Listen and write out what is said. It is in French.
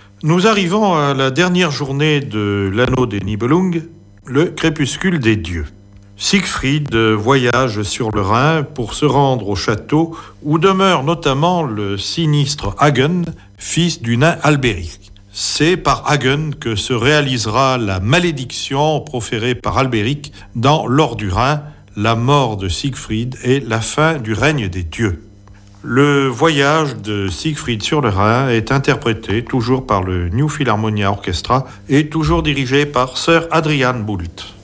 Nous arrivons à la dernière journée de l'anneau des Nibelung, le crépuscule des dieux. Siegfried voyage sur le Rhin pour se rendre au château où demeure notamment le sinistre Hagen, fils du nain Albéric. C'est par Hagen que se réalisera la malédiction proférée par Albéric dans l'Or du Rhin, la mort de Siegfried et la fin du règne des dieux. Le voyage de Siegfried sur le Rhin est interprété toujours par le New Philharmonia Orchestra et toujours dirigé par Sir Adrian Boult.